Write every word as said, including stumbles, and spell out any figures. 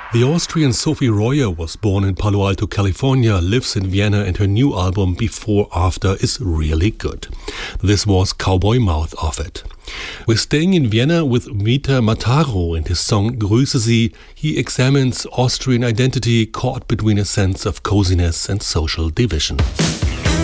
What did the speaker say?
The Austrian Sophie Royer was born in Palo Alto, California, lives in Vienna, and her new album Before After is really good. This was Cowboy Mouth off it. We're staying in Vienna with Vita Mataro and his song Grüße Sie. He examines Austrian identity caught between a sense of coziness and social division.